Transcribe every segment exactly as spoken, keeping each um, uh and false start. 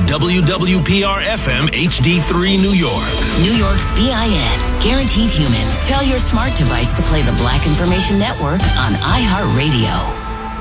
W W P R F M H D three New York. New York's B I N, guaranteed human. Tell your smart device to play the Black Information Network on iHeartRadio.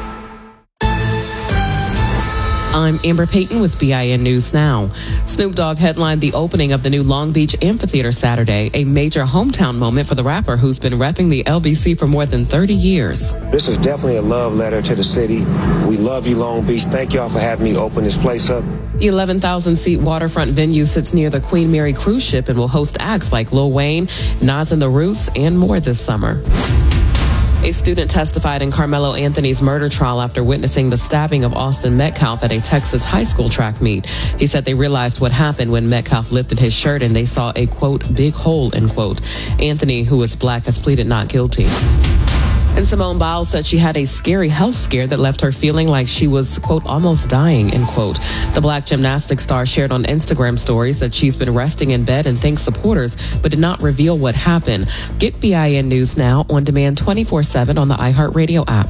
I'm Amber Payton with B I N News Now. Snoop Dogg headlined the opening of the new Long Beach Amphitheater Saturday, a major hometown moment for the rapper who's been repping the L B C for more than thirty years. This is definitely a love letter to the city. We love you, Long Beach. Thank y'all for having me open this place up. The eleven thousand seat waterfront venue sits near the Queen Mary cruise ship and will host acts like Lil Wayne, Nas and the Roots, and more this summer. A student testified in Carmelo Anthony's murder trial after witnessing the stabbing of Austin Metcalf at a Texas high school track meet. He said they realized what happened when Metcalf lifted his shirt and they saw a, quote, big hole, end quote. Anthony, who is black, has pleaded not guilty. And Simone Biles said she had a scary health scare that left her feeling like she was, quote, almost dying, end quote. The black gymnastics star shared on Instagram stories that she's been resting in bed and thanked supporters, but did not reveal what happened. Get B I N News Now on demand twenty-four seven on the iHeartRadio app.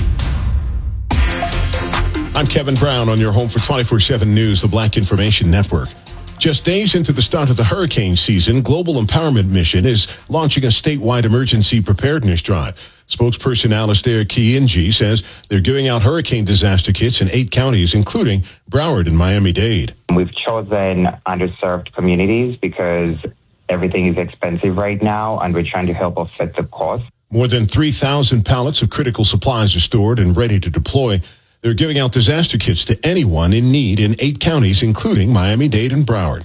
I'm Kevin Brown on your home for twenty-four seven News, the Black Information Network. Just days into the start of the hurricane season, Global Empowerment Mission is launching a statewide emergency preparedness drive. Spokesperson Alistair Kiinji says they're giving out hurricane disaster kits in eight counties, including Broward and Miami-Dade. We've chosen underserved communities because everything is expensive right now, and we're trying to help offset the cost. More than three thousand pallets of critical supplies are stored and ready to deploy. They're giving out disaster kits to anyone in need in eight counties, including Miami-Dade and Broward.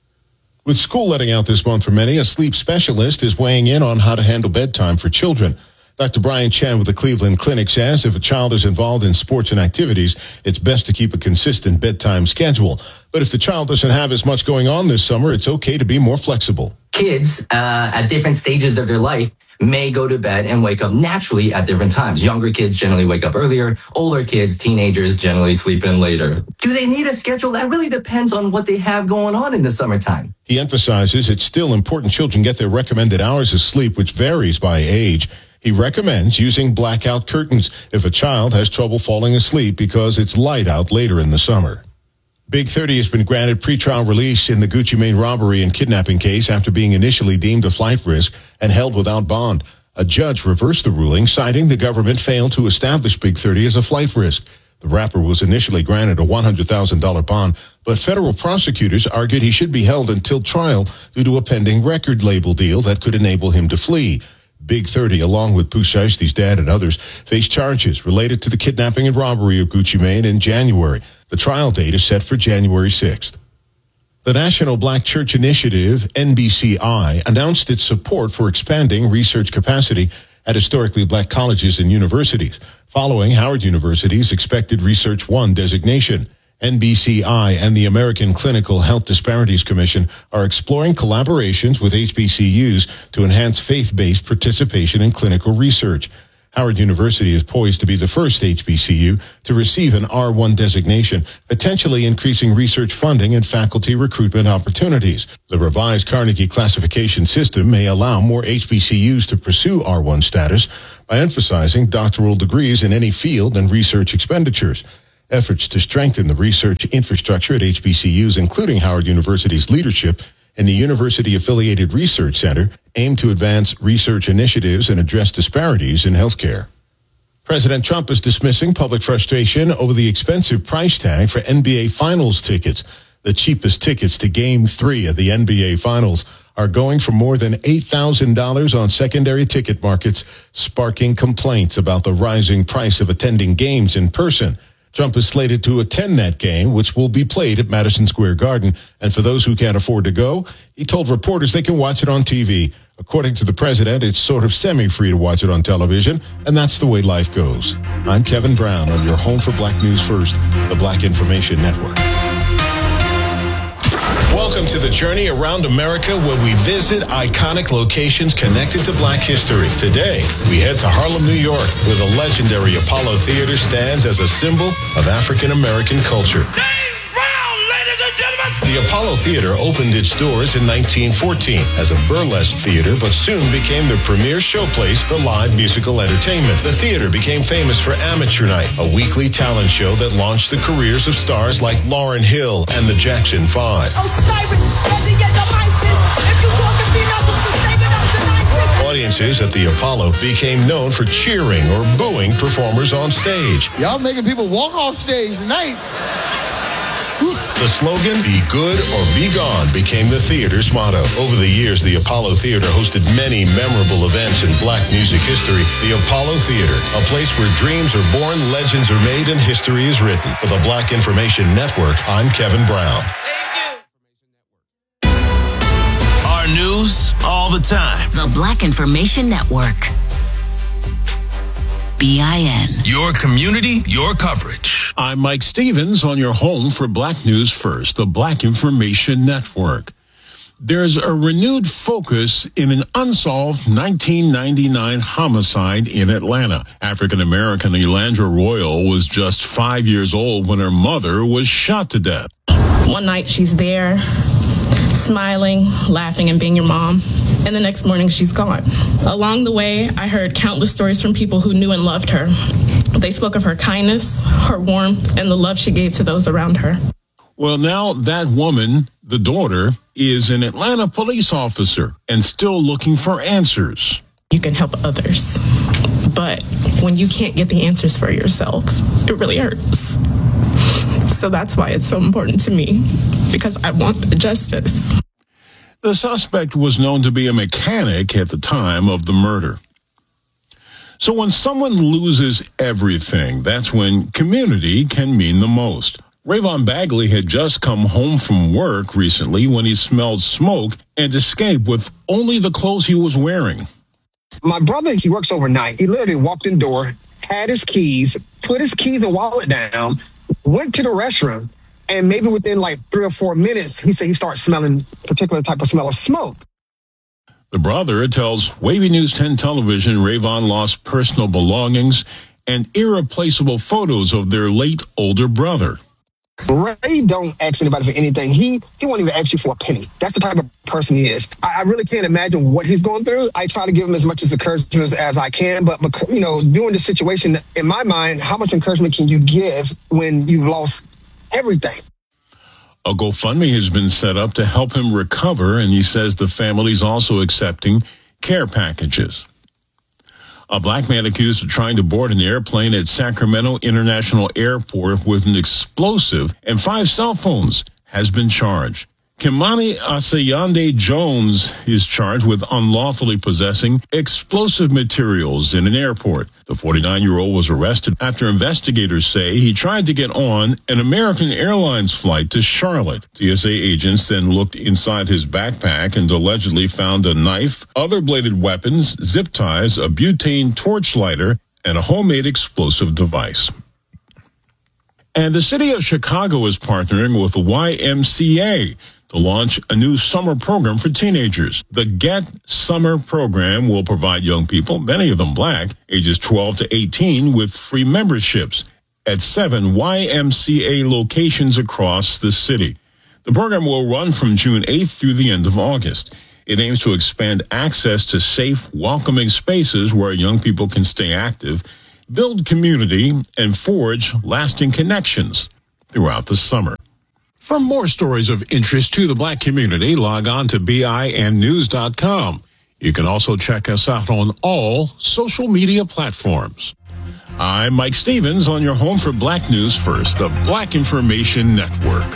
With school letting out this month for many, a sleep specialist is weighing in on how to handle bedtime for children. Doctor Brian Chan with the Cleveland Clinic says if a child is involved in sports and activities, it's best to keep a consistent bedtime schedule. But if the child doesn't have as much going on this summer, it's okay to be more flexible. Kids uh, at different stages of their life may go to bed and wake up naturally at different times. Younger kids generally wake up earlier. Older kids, teenagers, generally sleep in later. Do they need a schedule? That really depends on what they have going on in the summertime. He emphasizes it's still important children get their recommended hours of sleep, which varies by age. He recommends using blackout curtains if a child has trouble falling asleep because it's light out later in the summer. Big thirty has been granted pretrial release in the Gucci Mane robbery and kidnapping case after being initially deemed a flight risk and held without bond. A judge reversed the ruling, citing the government failed to establish Big thirty as a flight risk. The rapper was initially granted a one hundred thousand dollars bond, but federal prosecutors argued he should be held until trial due to a pending record label deal that could enable him to flee. Big thirty, along with Pooh Shiesty's dad and others, face charges related to the kidnapping and robbery of Gucci Mane in January. The trial date is set for January sixth. The National Black Church Initiative, N B C I, announced its support for expanding research capacity at historically black colleges and universities, following Howard University's expected Research One designation. N B C I and the American Clinical Health Disparities Commission are exploring collaborations with H B C Us to enhance faith-based participation in clinical research. Howard University is poised to be the first H B C U to receive an R one designation, potentially increasing research funding and faculty recruitment opportunities. The revised Carnegie classification system may allow more H B C Us to pursue R one status by emphasizing doctoral degrees in any field and research expenditures. Efforts to strengthen the research infrastructure at H B C Us, including Howard University's leadership and the University-affiliated Research Center, aim to advance research initiatives and address disparities in healthcare. President Trump is dismissing public frustration over the expensive price tag for N B A Finals tickets. The cheapest tickets to Game three of the N B A Finals are going for more than eight thousand dollars on secondary ticket markets, sparking complaints about the rising price of attending games in person. Trump is slated to attend that game, which will be played at Madison Square Garden. And for those who can't afford to go, he told reporters they can watch it on T V. According to the president, it's sort of semi-free to watch it on television, and that's the way life goes. I'm Kevin Brown on your home for Black News First, the Black Information Network. Welcome to the journey around America, where we visit iconic locations connected to Black history. Today, we head to Harlem, New York, where the legendary Apollo Theater stands as a symbol of African American culture. James Brown, ladies and gentlemen! The Apollo Theater opened its doors in nineteen fourteen as a burlesque theater, but soon became the premier showplace for live musical entertainment. The theater became famous for Amateur Night, a weekly talent show that launched the careers of stars like Lauryn Hill and the Jackson Five. Osiris, if you talking females, it's the same without the nicest. Audiences at the Apollo became known for cheering or booing performers on stage. Y'all making people walk off stage tonight. The slogan, "Be good or be gone," became the theater's motto. Over the years, the Apollo Theater hosted many memorable events in black music history. The Apollo Theater, a place where dreams are born, legends are made, and history is written. For the Black Information Network, I'm Kevin Brown. Our news all the time. The Black Information Network. B I N. Your community, your coverage. I'm Mike Stevens on your home for Black News First, the Black Information Network. There's a renewed focus in an unsolved nineteen ninety-nine homicide in Atlanta. African-American Elandra Royal was just five years old when her mother was shot to death. One night she's there, smiling, laughing, and being your mom. And the next morning, she's gone. Along the way, I heard countless stories from people who knew and loved her. They spoke of her kindness, her warmth, and the love she gave to those around her. Well, now that woman, the daughter, is an Atlanta police officer and still looking for answers. You can help others, but when you can't get the answers for yourself, it really hurts. So that's why it's so important to me, because I want the justice. The suspect was known to be a mechanic at the time of the murder. So when someone loses everything, that's when community can mean the most. Rayvon Bagley had just come home from work recently when he smelled smoke and escaped with only the clothes he was wearing. My brother, he works overnight. He literally walked in the door, had his keys, put his keys and wallet down, went to the restroom, and maybe within like three or four minutes, he said he started smelling a particular type of smell of smoke. The brother tells Wavy News ten Television Rayvon lost personal belongings and irreplaceable photos of their late older brother. Ray don't ask anybody for anything. He he won't even ask you for a penny. That's the type of person he is. I, I really can't imagine what he's going through. I try to give him as much as encouragement as I can, but, but you know, during the situation, in my mind, how much encouragement can you give when you've lost everything? A GoFundMe has been set up to help him recover, and he says the family's also accepting care packages. A black man accused of trying to board an airplane at Sacramento International Airport with an explosive and five cell phones has been charged. Kimani Asayande Jones is charged with unlawfully possessing explosive materials in an airport. The forty-nine-year-old was arrested after investigators say he tried to get on an American Airlines flight to Charlotte. T S A agents then looked inside his backpack and allegedly found a knife, other bladed weapons, zip ties, a butane torch lighter, and a homemade explosive device. And the city of Chicago is partnering with the Y M C A to launch a new summer program for teenagers. The Get Summer program will provide young people, many of them black, ages twelve to eighteen, with free memberships at seven Y M C A locations across the city. The program will run from June eighth through the end of August. It aims to expand access to safe, welcoming spaces where young people can stay active, build community, and forge lasting connections throughout the summer. For more stories of interest to the black community, log on to B I N news dot com. You can also check us out on all social media platforms. I'm Mike Stevens on your home for Black News First, the Black Information Network.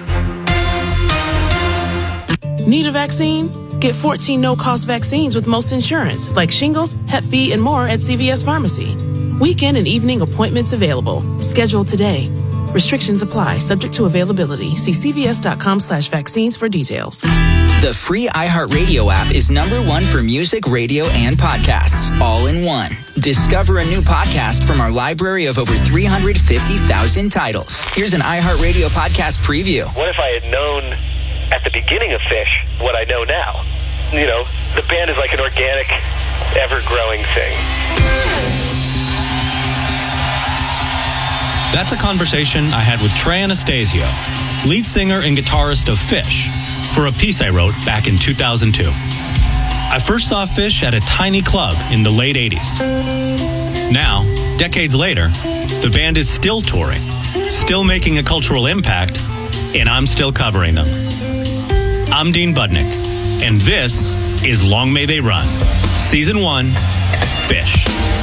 Need a vaccine? Get fourteen no-cost vaccines with most insurance, like shingles, Hep B, and more at C V S Pharmacy. Weekend and evening appointments available. Schedule today. Restrictions apply, subject to availability. See cvs.com slash vaccines for details. The free iHeartRadio app is number one for music, radio, and podcasts, all in one. Discover a new podcast from our library of over three hundred fifty thousand titles. Here's an iHeartRadio podcast preview. What if I had known at the beginning of Fish what I know now? You know, the band is like an organic, ever-growing thing. That's a conversation I had with Trey Anastasio. lead singer and guitarist of Fish, for a piece I wrote back in two thousand two. I first saw Fish at a tiny club in the late eighties. Now, decades later, the band is still touring, still making a cultural impact, and I'm still covering them. I'm Dean Budnick, and this is Long May They Run, Season one, Fish.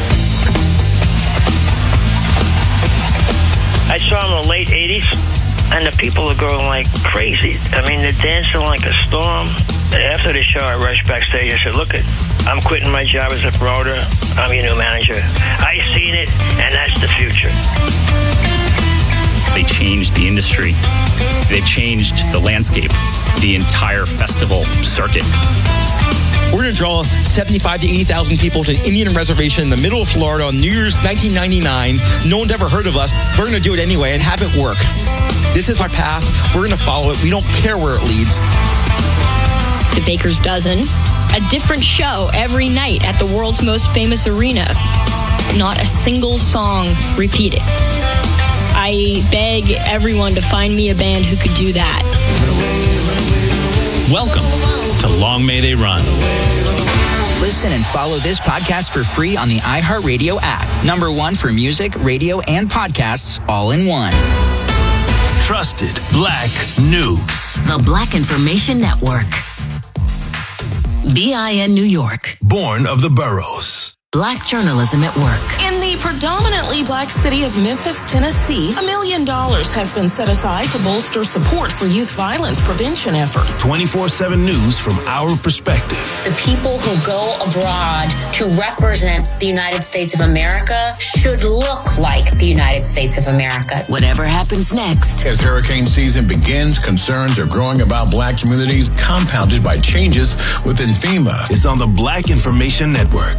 I saw them in the late eighties, and the people are going like crazy. I mean, they're dancing like a storm. After the show, I rushed backstage. I said, look, it, I'm quitting my job as a promoter. I'm your new manager. I seen it, and that's the future. They changed the industry. They've changed the landscape, the entire festival circuit. We're going to draw seventy-five to eighty thousand people to an Indian reservation in the middle of Florida on New Year's nineteen ninety-nine. No one's ever heard of us. We're going to do it anyway and have it work. This is our path. We're going to follow it. We don't care where it leads. The Baker's Dozen, a different show every night at the world's most famous arena. Not a single song repeated. I beg everyone to find me a band who could do that. Welcome to Long May They Run. Listen and follow this podcast for free on the iHeartRadio app. Number one for music, radio, and podcasts all in one. Trusted Black News. The Black Information Network. B I N New York. Born of the boroughs. Black journalism at work. In the predominantly black city of Memphis, Tennessee, a million dollars has been set aside to bolster support for youth violence prevention efforts. twenty-four seven News from our perspective. The people who go abroad to represent the United States of America should look like the United States of America. Whatever happens next. As hurricane season begins, concerns are growing about black communities, compounded by changes within FEMA. It's on the Black Information Network.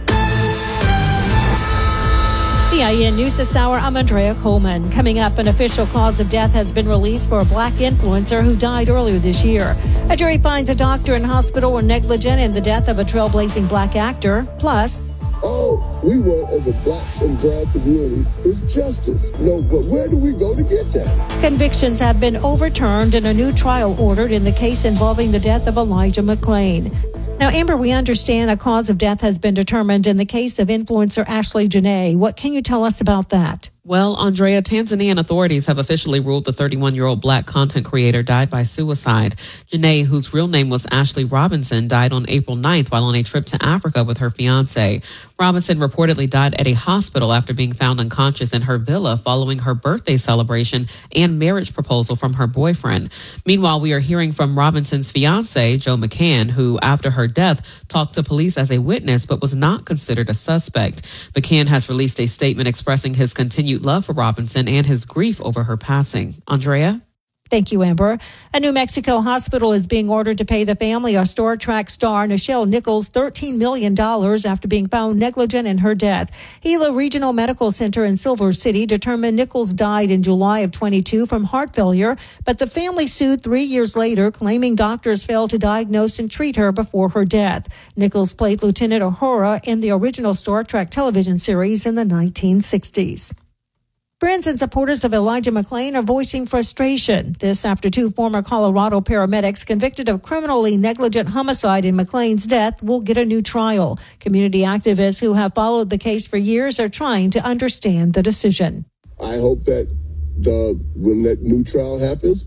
B I N News this hour, I'm Andrea Coleman. Coming up, an official cause of death has been released for a black influencer who died earlier this year. A jury finds a doctor and hospital were negligent in the death of a trailblazing black actor. Plus, all we want as a black and brown community is justice. No, but where do we go to get that? Convictions have been overturned and a new trial ordered in the case involving the death of Elijah McClain. Now, Amber, we understand a cause of death has been determined in the case of influencer Ashley Janae. What can you tell us about that? Well, Andrea, Tanzanian authorities have officially ruled the thirty-one-year-old black content creator died by suicide. Janae, whose real name was Ashley Robinson, died on April ninth while on a trip to Africa with her fiancé. Robinson reportedly died at a hospital after being found unconscious in her villa following her birthday celebration and marriage proposal from her boyfriend. Meanwhile, we are hearing from Robinson's fiancé, Joe McCann, who, after her death, talked to police as a witness but was not considered a suspect. McCann has released a statement expressing his continued love for Robinson and his grief over her passing. Andrea? Thank you, Amber. A New Mexico hospital is being ordered to pay the family of Star Trek star Nichelle Nichols thirteen million dollars after being found negligent in her death. Gila Regional Medical Center in Silver City determined Nichols died in July of twenty-two from heart failure, but the family sued three years later, claiming doctors failed to diagnose and treat her before her death. Nichols played Lieutenant Uhura in the original Star Trek television series in the nineteen sixties. Friends and supporters of Elijah McClain are voicing frustration. This after two former Colorado paramedics convicted of criminally negligent homicide in McClain's death will get a new trial. Community activists who have followed the case for years are trying to understand the decision. I hope that the, when that new trial happens,